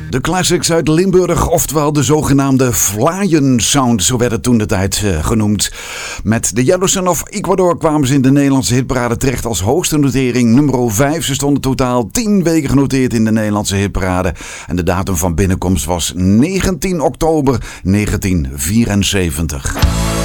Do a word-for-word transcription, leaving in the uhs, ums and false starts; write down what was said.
De classics uit Limburg, oftewel de zogenaamde Vlaaien Sound, zo werd het toen de tijd uh, genoemd. Met de Yellow Sun of Ecuador kwamen ze in de Nederlandse hitparade terecht als hoogste notering nummer vijf. Ze stonden totaal tien weken genoteerd in de Nederlandse hitparade. En de datum van binnenkomst was negentien oktober negentien vierenzeventig.